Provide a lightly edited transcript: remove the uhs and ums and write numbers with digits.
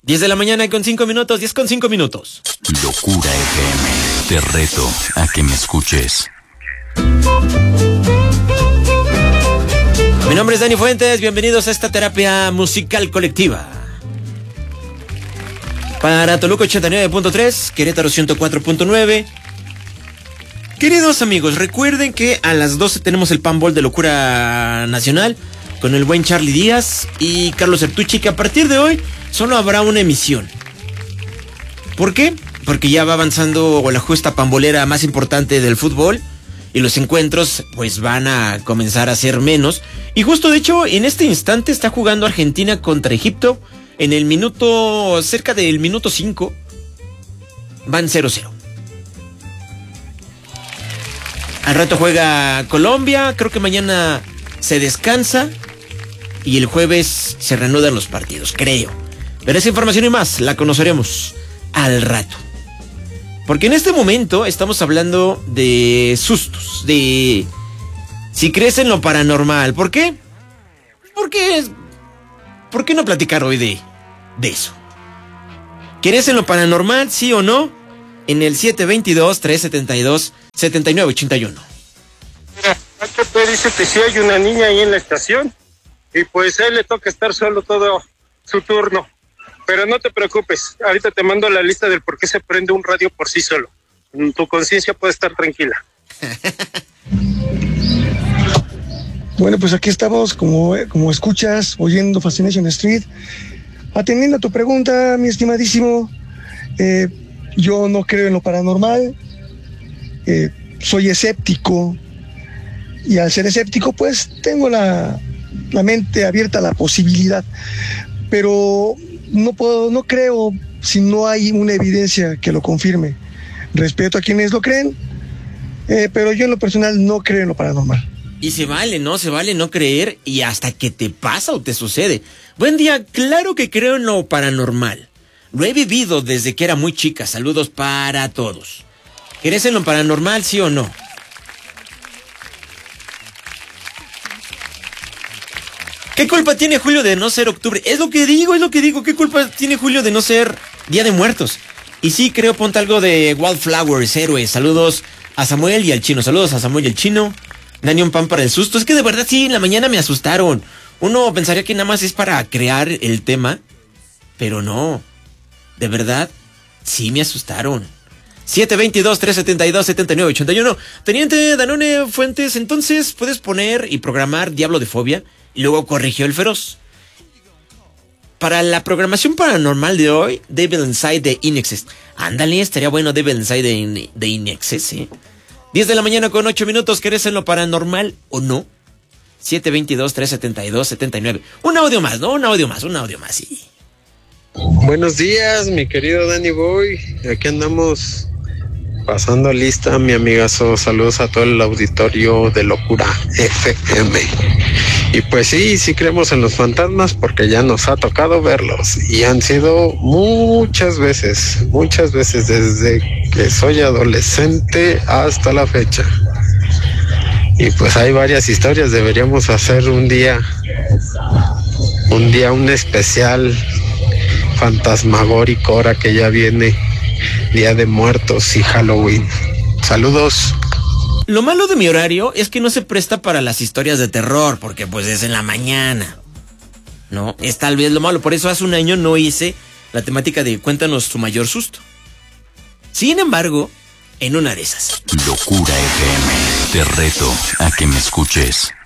10 de la mañana con 5 minutos, 10 con 5 minutos. Locura FM, te reto a que me escuches. Mi nombre es Dani Fuentes, bienvenidos a esta terapia musical colectiva. Para Toluca 89.3, Querétaro 104.9. Queridos amigos, recuerden que a las 12 tenemos el Panball de Locura Nacional con el buen Charlie Díaz y Carlos Sertucci, que a partir de hoy solo habrá una emisión. ¿Por qué? Porque ya va avanzando la justa pambolera más importante del fútbol y los encuentros pues van a comenzar a ser menos. Y justo de hecho en este instante está jugando Argentina contra Egipto en el minuto, cerca del minuto 5, van 0-0. Al rato juega Colombia, creo que mañana se descansa y el jueves se reanudan los partidos, creo. Pero esa información y más la conoceremos al rato. Porque en este momento estamos hablando de sustos, de si crees en lo paranormal. ¿Por qué? ¿Por qué no platicar hoy de eso? ¿Crees en lo paranormal, sí o no? En el 722-372-7981. Mira, HP dice que sí hay una niña ahí en la estación y pues a él le toca estar solo todo su turno. Pero no te preocupes, ahorita te mando la lista del por qué se prende un radio por sí solo. Tu conciencia puede estar tranquila. Bueno, pues aquí estamos, como escuchas, oyendo Fascination Street. Atendiendo a tu pregunta, mi estimadísimo, yo no creo en lo paranormal, soy escéptico, y al ser escéptico, pues tengo la mente abierta a la posibilidad, pero no creo si no hay una evidencia que lo confirme. Respeto a quienes lo creen, pero yo en lo personal no creo en lo paranormal. Y se vale no creer y hasta que te pasa o te sucede. Buen día, claro que creo en lo paranormal. Lo he vivido desde que era muy chica. Saludos para todos. ¿Crees en lo paranormal, sí o no? ¿Qué culpa tiene Julio de no ser octubre? Es lo que digo. ¿Qué culpa tiene Julio de no ser Día de Muertos? Y sí, creo, ponte algo de Wildflowers, Héroes. Saludos a Samuel y al Chino. Saludos a Samuel y al Chino. Dani, un pan para el susto. Es que de verdad sí, en la mañana me asustaron. Uno pensaría que nada más es para crear el tema, pero no. De verdad, sí me asustaron. 722-372-7981. Teniente Danone Fuentes, entonces puedes poner y programar Diablo de Fobia y luego corrigió el feroz. Para la programación paranormal de hoy, Devil Inside de Inexes. Ándale, estaría bueno Devil Inside de Inexes, ¿eh? 10 de la mañana con 8 minutos, ¿querés en lo paranormal o no? 722-372-79. Un audio más, ¿no? Un audio más, sí. Buenos días, mi querido Danny Boy. Aquí andamos pasando lista, mi amigazo. Saludos a todo el auditorio de Locura FM. Y pues sí creemos en los fantasmas porque ya nos ha tocado verlos. Y han sido muchas veces, desde que soy adolescente hasta la fecha. Y pues hay varias historias. Deberíamos hacer un día un especial fantasmagórico ahora que ya viene Día de Muertos y Halloween. Saludos. Lo malo de mi horario es que no se presta para las historias de terror, porque pues es en la mañana. No, es tal vez lo malo. Por eso hace un año no hice la temática de cuéntanos tu mayor susto. Sin embargo, en una de esas. Locura FM, te reto a que me escuches.